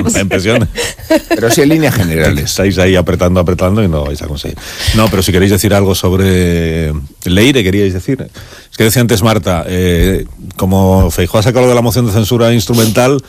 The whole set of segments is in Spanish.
No hay impresión. Pero sí en líneas generales. Estáis ahí apretando y no vais a conseguir. No, pero si queréis decir algo sobre Leire, queríais decir. Es que decía antes Marta, como Feijóo ha sacado de la moción de censura instrumental,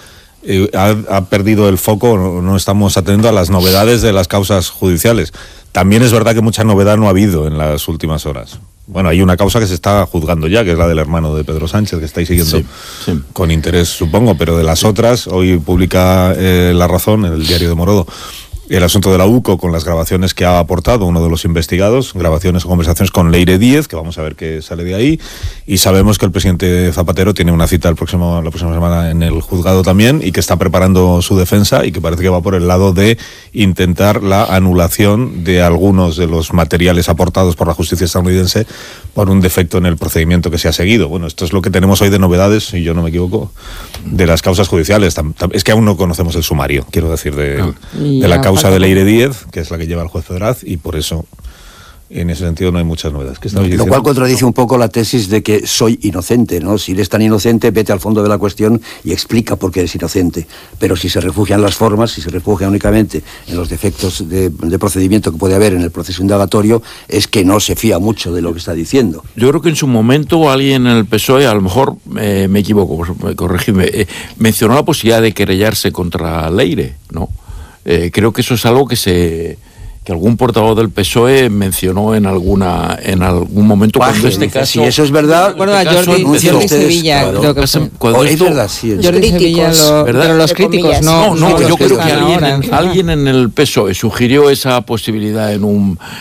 ha perdido el foco, no estamos atendiendo a las novedades de las causas judiciales. También es verdad que mucha novedad no ha habido en las últimas horas. Bueno, hay una causa que se está juzgando ya, que es la del hermano de Pedro Sánchez, que estáis siguiendo con interés, supongo, pero de las otras, hoy publica La Razón, en el diario de Morodo, el asunto de la UCO con las grabaciones que ha aportado uno de los investigados, grabaciones o conversaciones con Leire Díez, que vamos a ver qué sale de ahí, y sabemos que el presidente Zapatero tiene una cita la próxima semana en el juzgado también, y que está preparando su defensa y que parece que va por el lado de intentar la anulación de algunos de los materiales aportados por la justicia estadounidense por un defecto en el procedimiento que se ha seguido. Bueno, esto es lo que tenemos hoy de novedades, si yo no me equivoco, de las causas judiciales. Es que aún no conocemos el sumario, quiero decir, de la causa de Leire Díez, que es la que lleva el juez Fedraz, y por eso en ese sentido no hay muchas novedades. Lo cual contradice un poco la tesis de que soy inocente, ¿no? Si eres tan inocente, vete al fondo de la cuestión y explica por qué eres inocente. Pero si se refugia en las formas, si se refugia únicamente en los defectos de procedimiento que puede haber en el proceso indagatorio, es que no se fía mucho de lo que está diciendo. Yo creo que en su momento alguien en el PSOE, a lo mejor me equivoco, corregidme, mencionó la posibilidad de querellarse contra Leire, ¿no? Creo que eso es algo que algún portavoz del PSOE mencionó en algún momento. Cuando este caso, si eso es verdad, recuerdo a Jordi Sevilla, creo que fue. Es verdad, sí. Jordi Sevilla, pero los críticos, no, yo creo que alguien en el PSOE sugirió esa posibilidad en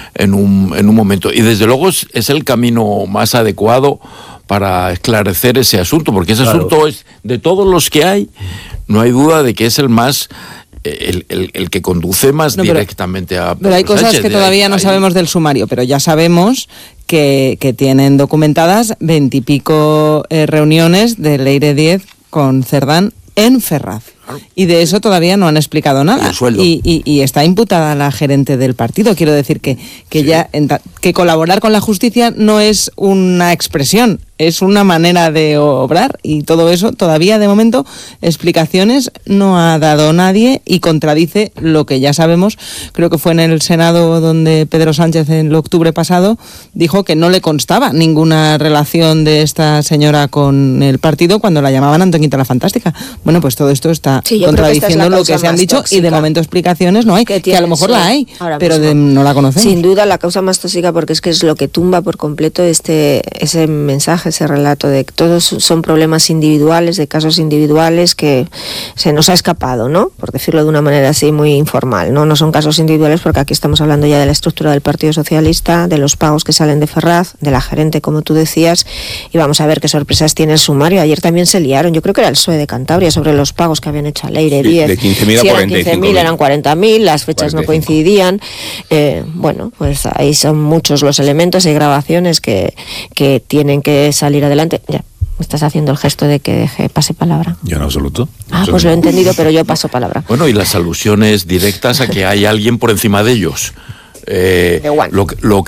un momento, y desde luego es el camino más adecuado para esclarecer ese asunto, porque ese asunto es, de todos los que hay, no hay duda de que es el más el que conduce más directamente a... Pero hay cosas que todavía no sabemos del sumario, pero ya sabemos que tienen documentadas 20 y pico reuniones de Leire Díez con Cerdán en Ferraz. Y de eso todavía no han explicado nada. Y está imputada la gerente del partido. Quiero decir que colaborar con la justicia no es una expresión, es una manera de obrar, y todo eso todavía de momento explicaciones no ha dado nadie y contradice lo que ya sabemos. Creo que fue en el Senado donde Pedro Sánchez en el octubre pasado dijo que no le constaba ninguna relación de esta señora con el partido cuando la llamaban Antoñita la Fantástica. Bueno, pues todo esto está contradiciendo lo que se han dicho tóxica. Y de momento explicaciones no hay, que a lo mejor la hay, pero no la conocemos. Sin duda la causa más tóxica, porque es que es lo que tumba por completo ese mensaje, ese relato de que todos son problemas individuales, de casos individuales que se nos ha escapado, ¿no? Por decirlo de una manera así muy informal, ¿no? No son casos individuales, porque aquí estamos hablando ya de la estructura del Partido Socialista, de los pagos que salen de Ferraz, de la gerente, como tú decías, y vamos a ver qué sorpresas tiene el sumario. Ayer también se liaron, yo creo que era el PSOE de Cantabria, sobre los pagos que habían hecho a Leire Díez. De 15.000 a 45.000. Si eran 15.000, eran 40.000, las fechas 45. No coincidían. Bueno, pues ahí son muchos los elementos y grabaciones que tienen que salir adelante. Ya, me estás haciendo el gesto de que pase palabra. Yo en absoluto. Pues lo he entendido, pero yo paso palabra. Bueno, y las alusiones directas a que hay alguien por encima de ellos. Lo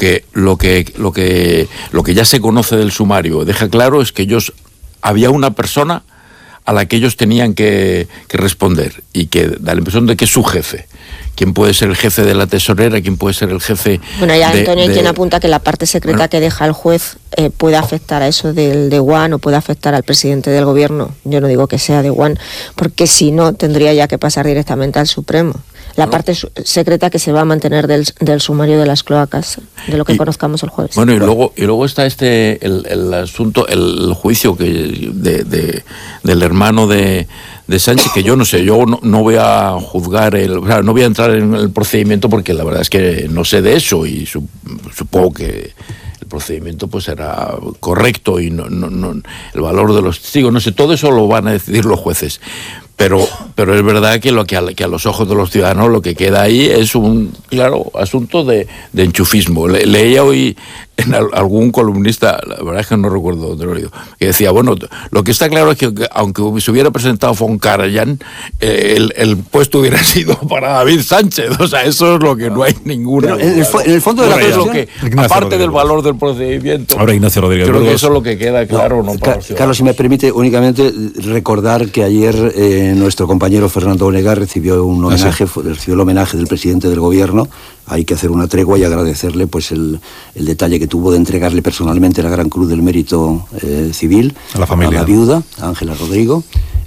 que ya se conoce del sumario deja claro es que había una persona a la que ellos tenían que responder, y que da la impresión de que es su jefe. ¿Quién puede ser el jefe de la tesorera? ¿Quién puede ser el jefe? Bueno, ya Antonio hay quien apunta que la parte secreta que deja el juez puede afectar a eso del DEWAN, o puede afectar al presidente del gobierno. Yo no digo que sea DEWAN, porque si no tendría ya que pasar directamente al Supremo. La parte secreta que se va a mantener del sumario de las cloacas, de lo que conozcamos el jueves. Bueno, y luego está el asunto, el juicio del hermano de Sánchez, que yo no sé, yo no voy a juzgar, no voy a entrar en el procedimiento, porque la verdad es que no sé de eso, y supongo que el procedimiento pues será correcto, y no el valor de los testigos, no sé, todo eso lo van a decidir los jueces. Pero es verdad que a los ojos de los ciudadanos lo que queda ahí es un claro asunto de enchufismo. Leía hoy en algún columnista, la verdad es que no recuerdo dónde lo he leído, que decía, bueno, lo que está claro es que aunque se hubiera presentado von Karajan, el puesto hubiera sido para David Sánchez. O sea, eso es lo que no hay ninguna. En el fondo de la cuestión, aparte del valor del procedimiento, ahora Ignacio Rodríguez, creo que eso es lo que queda claro. Para Carlos, si me permite únicamente recordar que ayer nuestro compañero Fernando Onega recibió un homenaje, recibió el homenaje del presidente del gobierno. Hay que hacer una tregua y agradecerle pues el detalle que tuvo de entregarle personalmente la Gran Cruz del Mérito Civil a la familia, a la viuda, a Ángela Rodrigo.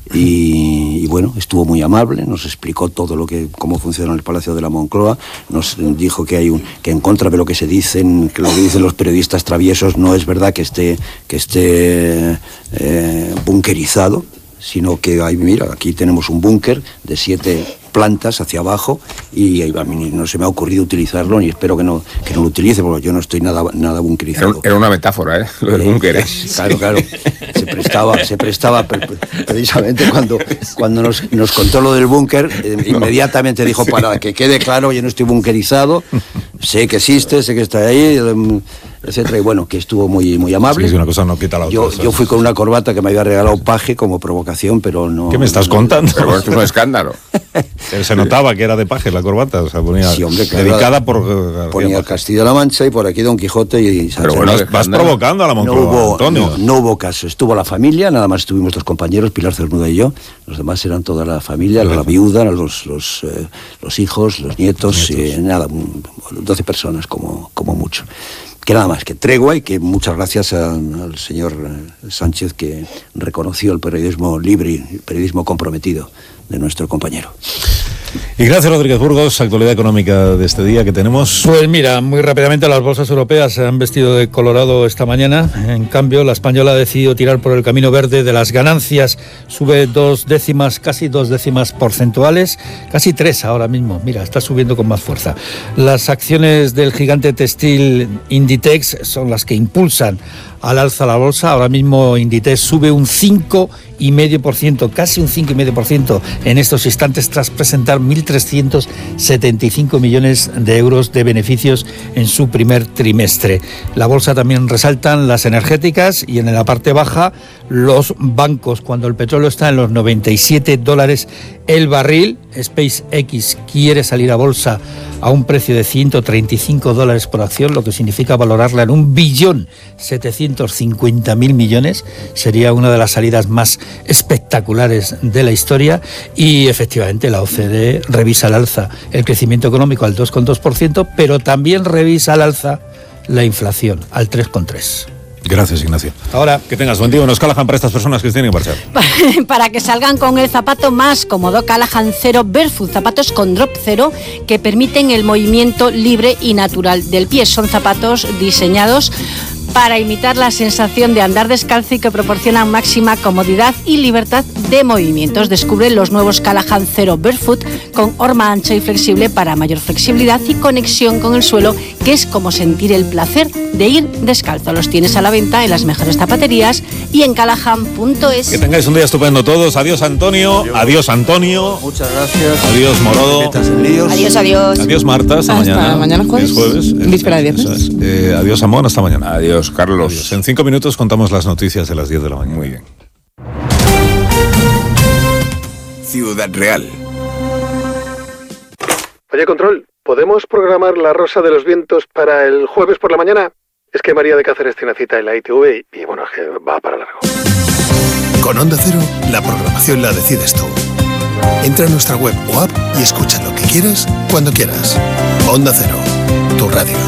Y bueno, estuvo muy amable, nos explicó todo cómo funciona el Palacio de la Moncloa, nos dijo que en contra de lo que se dicen, que lo que dicen los periodistas traviesos, no es verdad que esté bunkerizado, sino que mira, aquí tenemos un búnker de 7 plantas hacia abajo y a mí no se me ha ocurrido utilizarlo y espero que no lo utilice porque yo no estoy nada bunkerizado. Era una metáfora, lo del búnker. Claro. Se prestaba precisamente cuando nos contó lo del búnker, inmediatamente dijo, para que quede claro, yo no estoy bunkerizado, sé que existe, sé que está ahí, etcétera, y bueno, que estuvo muy, muy amable. Sí, una cosa no quita la otra. Yo fui con una corbata que me había regalado Paje como provocación, pero no... ¿Qué me estás contando? Pero bueno, esto es un escándalo. Se notaba que era de Paje la corbata, o sea, ponía sí, hombre, dedicada por... Ponía Castilla-La Mancha y por aquí Don Quijote y... Pero bueno, vas provocando a la Moncloa, Antonio. No hubo caso, estuvo la familia, nada más estuvimos 2 compañeros, Pilar Cernuda y yo, los demás eran toda la familia, la viuda, los hijos, los nietos. Nada, 12 personas como mucho. Que nada más, que tregua y que muchas gracias al señor Sánchez que reconoció el periodismo libre y el periodismo comprometido de nuestro compañero. Y gracias, Rodríguez Burgos, actualidad económica de este día que tenemos. Pues mira, muy rápidamente las bolsas europeas se han vestido de colorado esta mañana. En cambio, la española ha decidido tirar por el camino verde de las ganancias. Sube 2 décimas, casi 2 décimas porcentuales, casi 3 ahora mismo. Mira, está subiendo con más fuerza. Las acciones del gigante textil Inditex son las que impulsan al alza la bolsa. Ahora mismo Inditex sube un 5,5%, casi un 5,5% en estos instantes tras presentar 1.375 millones de euros de beneficios en su primer trimestre. La bolsa también resaltan las energéticas y en la parte baja los bancos. Cuando el petróleo está en los $97 el barril, SpaceX quiere salir a bolsa a un precio de $135 por acción, lo que significa valorarla en 1.750.000 millones. Sería una de las salidas más espectaculares de la historia. Y efectivamente la OCDE revisa al alza el crecimiento económico al 2,2%, pero también revisa al alza la inflación al 3,3%. Gracias, Ignacio. Ahora, que tengas buen día. Unos Callahan para estas personas que tienen que marchar. Para que salgan con el zapato más cómodo, Callahan Zero Barefoot, zapatos con drop cero que permiten el movimiento libre y natural del pie. Son zapatos diseñados para imitar la sensación de andar descalzo y que proporcionan máxima comodidad y libertad de movimientos. Descubre los nuevos Callahan Zero Barefoot con horma ancha y flexible para mayor flexibilidad y conexión con el suelo, que es como sentir el placer de ir descalzo. Los tienes a la venta en las mejores zapaterías y en callahan.es. Que tengáis un día estupendo todos. Adiós, Antonio. Adiós, Antonio. Muchas gracias. Adiós, Morodo. Adiós. Adiós, Marta. Hasta mañana. Mañana jueves. Es jueves. Víspera de viernes. Adiós, Amón. Hasta mañana. Adiós, Carlos. Adiós. En 5 minutos contamos las noticias de las 10 de la mañana. Muy bien. Ciudad Real. Oye, Control, ¿podemos programar La Rosa de los Vientos para el jueves por la mañana? Es que María de Cáceres tiene cita en la ITV y bueno, es que va para largo. Con Onda Cero, la programación la decides tú. Entra a nuestra web o app y escucha lo que quieras, cuando quieras. Onda Cero, tu radio.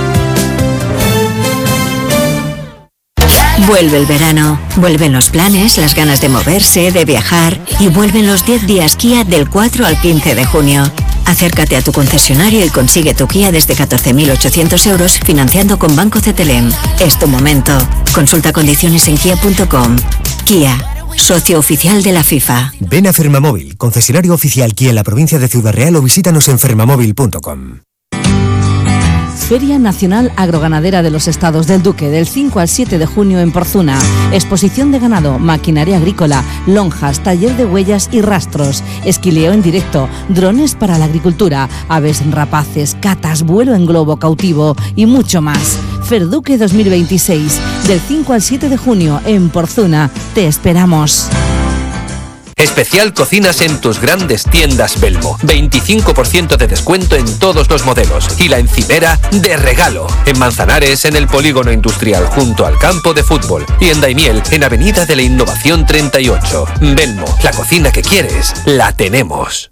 Vuelve el verano, vuelven los planes, las ganas de moverse, de viajar y vuelven los 10 días Kia del 4 al 15 de junio. Acércate a tu concesionario y consigue tu Kia desde 14.800 euros financiando con Banco CTLM. Es tu momento. Consulta condiciones en kia.com. Kia, socio oficial de la FIFA. Ven a Fermamóvil, concesionario oficial Kia en la provincia de Ciudad Real, o visítanos en fermamóvil.com. Feria Nacional Agroganadera de los Estados del Duque, del 5 al 7 de junio en Porzuna. Exposición de ganado, maquinaria agrícola, lonjas, taller de huellas y rastros, esquileo en directo, drones para la agricultura, aves rapaces, catas, vuelo en globo cautivo y mucho más. Ferduque 2026, del 5 al 7 de junio en Porzuna. Te esperamos. Especial cocinas en tus grandes tiendas Belmo. 25% de descuento en todos los modelos. Y la encimera de regalo. En Manzanares, en el Polígono Industrial, junto al campo de fútbol. Y en Daimiel, en Avenida de la Innovación 38. Belmo, la cocina que quieres, la tenemos.